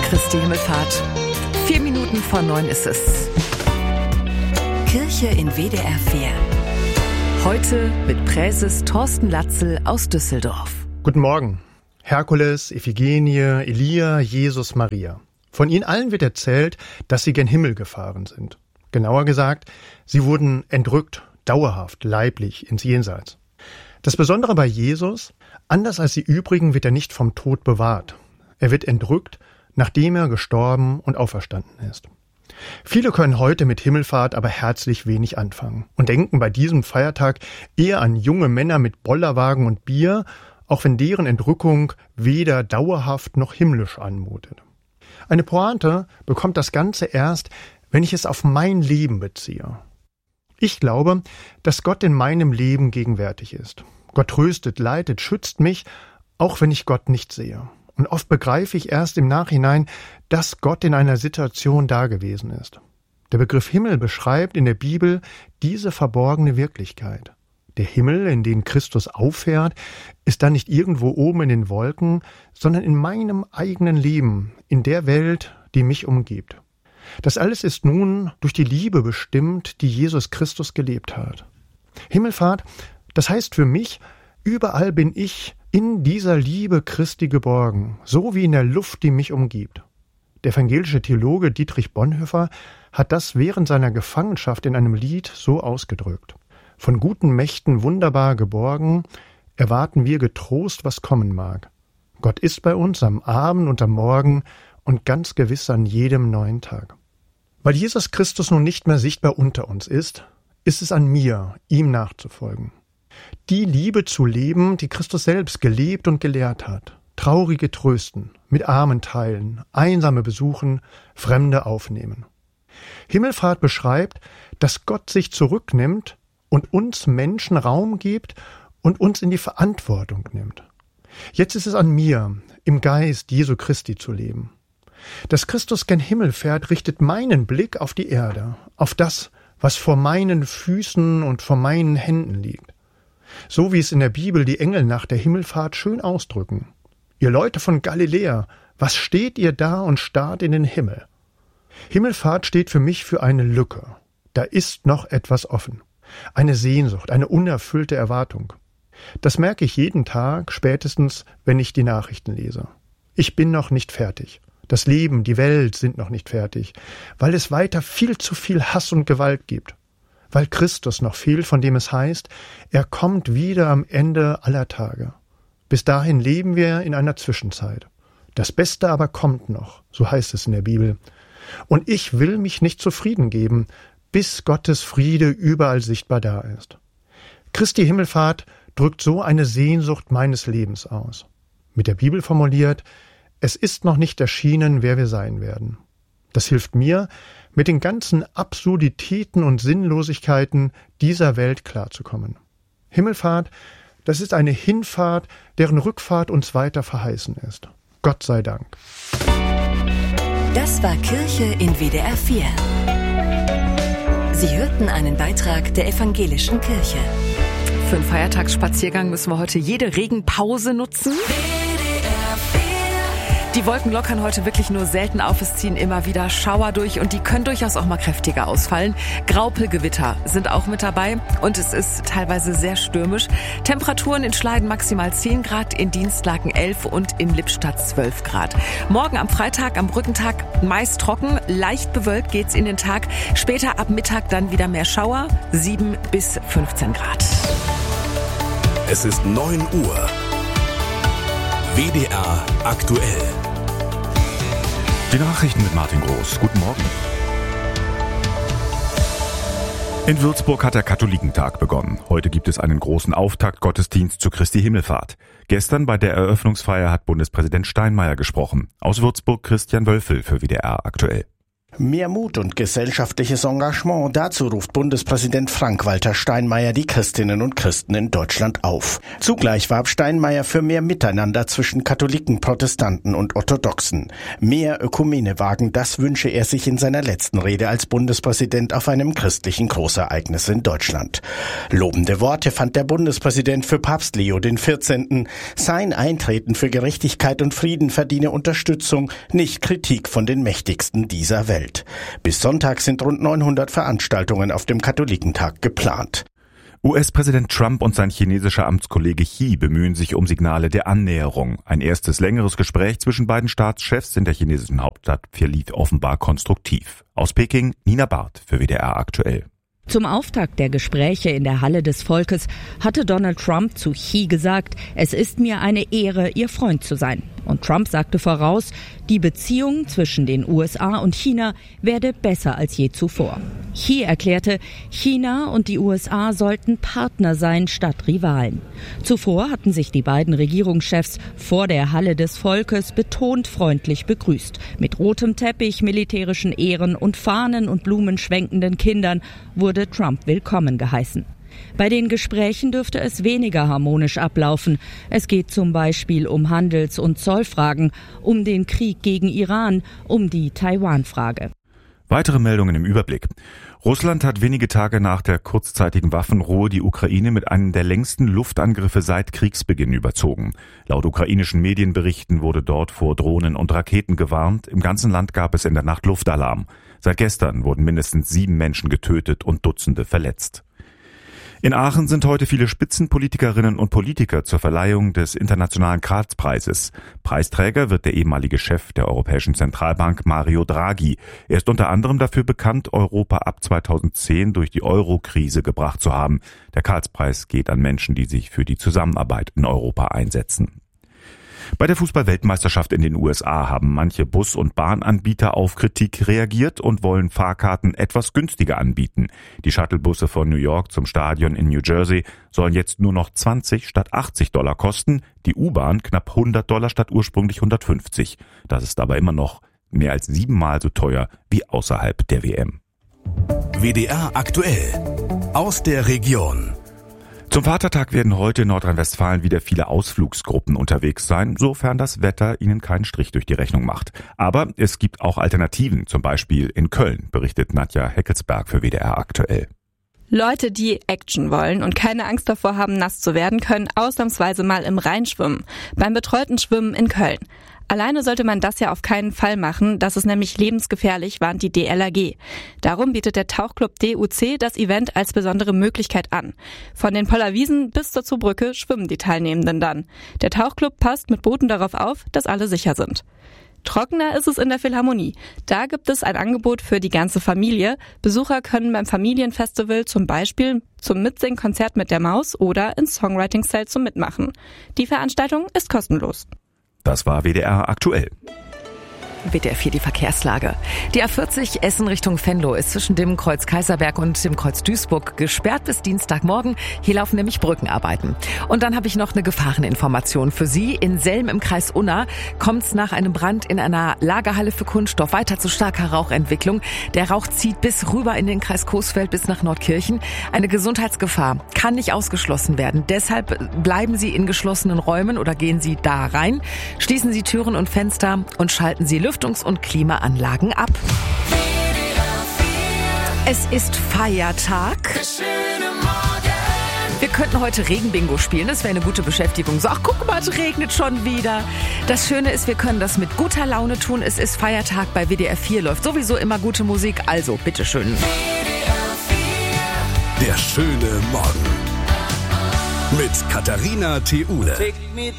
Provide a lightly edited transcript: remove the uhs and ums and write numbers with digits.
Christi Himmelfahrt. 4 Minuten vor 9 ist es. Kirche in WDR 4. Heute mit Präses Thorsten Latzel aus Düsseldorf. Guten Morgen. Herkules, Iphigenie, Elia, Jesus, Maria. Von ihnen allen wird erzählt, dass sie gen Himmel gefahren sind. Genauer gesagt, sie wurden entrückt, dauerhaft, leiblich ins Jenseits. Das Besondere bei Jesus, anders als die übrigen wird er nicht vom Tod bewahrt. Er wird entrückt, nachdem er gestorben und auferstanden ist. Viele können heute mit Himmelfahrt aber herzlich wenig anfangen und denken bei diesem Feiertag eher an junge Männer mit Bollerwagen und Bier, auch wenn deren Entrückung weder dauerhaft noch himmlisch anmutet. Eine Pointe bekommt das Ganze erst, wenn ich es auf mein Leben beziehe. Ich glaube, dass Gott in meinem Leben gegenwärtig ist. Gott tröstet, leitet, schützt mich, auch wenn ich Gott nicht sehe. Und oft begreife ich erst im Nachhinein, dass Gott in einer Situation dagewesen ist. Der Begriff Himmel beschreibt in der Bibel diese verborgene Wirklichkeit. Der Himmel, in den Christus auffährt, ist dann nicht irgendwo oben in den Wolken, sondern in meinem eigenen Leben, in der Welt, die mich umgibt. Das alles ist nun durch die Liebe bestimmt, die Jesus Christus gelebt hat. Himmelfahrt, das heißt für mich, überall bin ich in dieser Liebe Christi geborgen, so wie in der Luft, die mich umgibt. Der evangelische Theologe Dietrich Bonhoeffer hat das während seiner Gefangenschaft in einem Lied so ausgedrückt. Von guten Mächten wunderbar geborgen, erwarten wir getrost, was kommen mag. Gott ist bei uns am Abend und am Morgen und ganz gewiss an jedem neuen Tag. Weil Jesus Christus nun nicht mehr sichtbar unter uns ist es an mir, ihm nachzufolgen. Die Liebe zu leben, die Christus selbst gelebt und gelehrt hat. Traurige trösten, mit Armen teilen, Einsame besuchen, Fremde aufnehmen. Himmelfahrt beschreibt, dass Gott sich zurücknimmt und uns Menschen Raum gibt und uns in die Verantwortung nimmt. Jetzt ist es an mir, im Geist Jesu Christi zu leben. Dass Christus gen Himmel fährt, richtet meinen Blick auf die Erde, auf das, was vor meinen Füßen und vor meinen Händen liegt. So wie es in der Bibel die Engel nach der Himmelfahrt schön ausdrücken. Ihr Leute von Galiläa, was steht ihr da und starrt in den Himmel? Himmelfahrt steht für mich für eine Lücke. Da ist noch etwas offen. Eine Sehnsucht, eine unerfüllte Erwartung. Das merke ich jeden Tag, spätestens, wenn ich die Nachrichten lese. Ich bin noch nicht fertig. Das Leben, die Welt sind noch nicht fertig, weil es weiter viel zu viel Hass und Gewalt gibt. Weil Christus noch fehlt, von dem es heißt, er kommt wieder am Ende aller Tage. Bis dahin leben wir in einer Zwischenzeit. Das Beste aber kommt noch, so heißt es in der Bibel. Und ich will mich nicht zufrieden geben, bis Gottes Friede überall sichtbar da ist. Christi Himmelfahrt drückt so eine Sehnsucht meines Lebens aus. Mit der Bibel formuliert, es ist noch nicht erschienen, wer wir sein werden. Das hilft mir, mit den ganzen Absurditäten und Sinnlosigkeiten dieser Welt klarzukommen. Himmelfahrt, das ist eine Hinfahrt, deren Rückfahrt uns weiter verheißen ist. Gott sei Dank. Das war Kirche in WDR 4. Sie hörten einen Beitrag der Evangelischen Kirche. Für einen Feiertagsspaziergang müssen wir heute jede Regenpause nutzen. Die Wolken lockern heute wirklich nur selten auf, es ziehen immer wieder Schauer durch und die können durchaus auch mal kräftiger ausfallen. Graupelgewitter sind auch mit dabei und es ist teilweise sehr stürmisch. Temperaturen in Schleiden maximal 10 Grad, in Dienstlaken 11 und in Lippstadt 12 Grad. Morgen am Freitag, am Brückentag meist trocken, leicht bewölkt geht's in den Tag. Später ab Mittag dann wieder mehr Schauer, 7 bis 15 Grad. Es ist 9 Uhr. WDR aktuell. Die Nachrichten mit Martin Groß. Guten Morgen. In Würzburg hat der Katholikentag begonnen. Heute gibt es einen großen Auftaktgottesdienst zu Christi Himmelfahrt. Gestern bei der Eröffnungsfeier hat Bundespräsident Steinmeier gesprochen. Aus Würzburg Christian Wölfel für WDR aktuell. Mehr Mut und gesellschaftliches Engagement, dazu ruft Bundespräsident Frank-Walter Steinmeier die Christinnen und Christen in Deutschland auf. Zugleich warb Steinmeier für mehr Miteinander zwischen Katholiken, Protestanten und Orthodoxen. Mehr Ökumene wagen, das wünsche er sich in seiner letzten Rede als Bundespräsident auf einem christlichen Großereignis in Deutschland. Lobende Worte fand der Bundespräsident für Papst Leo XIV. Sein Eintreten für Gerechtigkeit und Frieden verdiene Unterstützung, nicht Kritik von den Mächtigsten dieser Welt. Bis Sonntag sind rund 900 Veranstaltungen auf dem Katholikentag geplant. US-Präsident Trump und sein chinesischer Amtskollege Xi bemühen sich um Signale der Annäherung. Ein erstes längeres Gespräch zwischen beiden Staatschefs in der chinesischen Hauptstadt verlief offenbar konstruktiv. Aus Peking, Nina Barth für WDR aktuell. Zum Auftakt der Gespräche in der Halle des Volkes hatte Donald Trump zu Xi gesagt, es ist mir eine Ehre, Ihr Freund zu sein. Und Trump sagte voraus, die Beziehung zwischen den USA und China werde besser als je zuvor. Xi erklärte, China und die USA sollten Partner sein statt Rivalen. Zuvor hatten sich die beiden Regierungschefs vor der Halle des Volkes betont freundlich begrüßt. Mit rotem Teppich, militärischen Ehren und Fahnen und Blumen schwenkenden Kindern wurde Trump willkommen geheißen. Bei den Gesprächen dürfte es weniger harmonisch ablaufen. Es geht zum Beispiel um Handels- und Zollfragen, um den Krieg gegen Iran, um die Taiwan-Frage. Weitere Meldungen im Überblick. Russland hat wenige Tage nach der kurzzeitigen Waffenruhe die Ukraine mit einem der längsten Luftangriffe seit Kriegsbeginn überzogen. Laut ukrainischen Medienberichten wurde dort vor Drohnen und Raketen gewarnt. Im ganzen Land gab es in der Nacht Luftalarm. Seit gestern wurden mindestens 7 Menschen getötet und Dutzende verletzt. In Aachen sind heute viele Spitzenpolitikerinnen und Politiker zur Verleihung des Internationalen Karlspreises. Preisträger wird der ehemalige Chef der Europäischen Zentralbank Mario Draghi. Er ist unter anderem dafür bekannt, Europa ab 2010 durch die Euro-Krise gebracht zu haben. Der Karlspreis geht an Menschen, die sich für die Zusammenarbeit in Europa einsetzen. Bei der Fußball-Weltmeisterschaft in den USA haben manche Bus- und Bahnanbieter auf Kritik reagiert und wollen Fahrkarten etwas günstiger anbieten. Die Shuttlebusse von New York zum Stadion in New Jersey sollen jetzt nur noch $20 statt $80 kosten, die U-Bahn knapp $100 statt ursprünglich $150. Das ist aber immer noch mehr als 7-mal so teuer wie außerhalb der WM. WDR aktuell aus der Region. Zum Vatertag werden heute in Nordrhein-Westfalen wieder viele Ausflugsgruppen unterwegs sein, sofern das Wetter ihnen keinen Strich durch die Rechnung macht. Aber es gibt auch Alternativen, zum Beispiel in Köln, berichtet Nadja Heckelsberg für WDR aktuell. Leute, die Action wollen und keine Angst davor haben, nass zu werden, können ausnahmsweise mal im Rhein schwimmen. Beim betreuten Schwimmen in Köln. Alleine sollte man das ja auf keinen Fall machen, das ist nämlich lebensgefährlich, warnt die DLRG. Darum bietet der Tauchclub DUC das Event als besondere Möglichkeit an. Von den Pollerwiesen bis zur Zoobrücke schwimmen die Teilnehmenden dann. Der Tauchclub passt mit Booten darauf auf, dass alle sicher sind. Trockener ist es in der Philharmonie. Da gibt es ein Angebot für die ganze Familie. Besucher können beim Familienfestival zum Beispiel zum Mitsingen-Konzert mit der Maus oder ins Songwriting-Zelt zum Mitmachen. Die Veranstaltung ist kostenlos. Das war WDR aktuell. WDR 4 die Verkehrslage. Die A40 Essen Richtung Venlo ist zwischen dem Kreuz Kaiserberg und dem Kreuz Duisburg gesperrt bis Dienstagmorgen. Hier laufen nämlich Brückenarbeiten. Und dann habe ich noch eine Gefahreninformation für Sie. In Selm im Kreis Unna kommt es nach einem Brand in einer Lagerhalle für Kunststoff weiter zu starker Rauchentwicklung. Der Rauch zieht bis rüber in den Kreis Coesfeld bis nach Nordkirchen. Eine Gesundheitsgefahr kann nicht ausgeschlossen werden. Deshalb bleiben Sie in geschlossenen Räumen oder gehen Sie da rein. Schließen Sie Türen und Fenster und schalten Sie Lüftungs- und Klimaanlagen ab. Es ist Feiertag. Wir könnten heute Regenbingo spielen, das wäre eine gute Beschäftigung. So, ach guck mal, es regnet schon wieder. Das Schöne ist, wir können das mit guter Laune tun. Es ist Feiertag, bei WDR 4 läuft sowieso immer gute Musik, also bitteschön. Der schöne Morgen mit Katharina Theule.